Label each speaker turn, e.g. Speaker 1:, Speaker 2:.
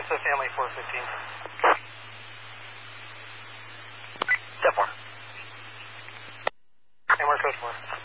Speaker 1: Delta Family 415.
Speaker 2: Step 4.
Speaker 1: And we're code 4.